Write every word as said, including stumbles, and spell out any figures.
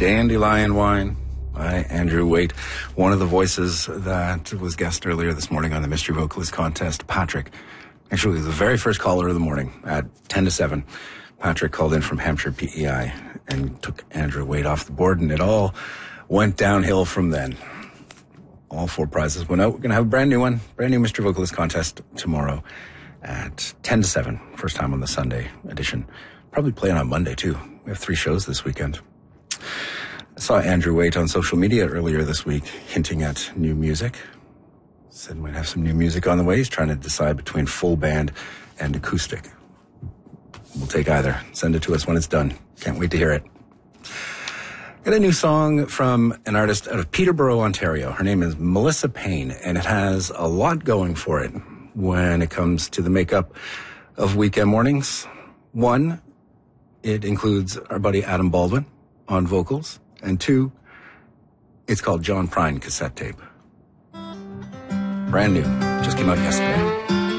Dandelion Wine by Andrew Waite. One of the voices that was guest earlier this morning on the Mystery Vocalist Contest, Patrick. Actually, the very first caller of the morning at ten to seven. Patrick called in from Hampshire P E I and took Andrew Waite off the board, and it all went downhill from then. All four prizes went out. We're going to have a brand new one, brand new Mystery Vocalist Contest tomorrow at ten to seven. First time on the Sunday edition. Probably playing on Monday, too. We have three shows this weekend. I saw Andrew Waite on social media earlier this week hinting at new music. Said we might have some new music on the way. He's trying to decide between full band and acoustic. We'll take either. Send it to us when it's done. Can't wait to hear it. Got a new song from an artist out of Peterborough, Ontario. Her name is Melissa Payne, and it has a lot going for it when it comes to the makeup of weekend mornings. One, it includes our buddy Adam Baldwin on vocals. And two, it's called John Prine cassette tape. Brand new. Just came out yesterday.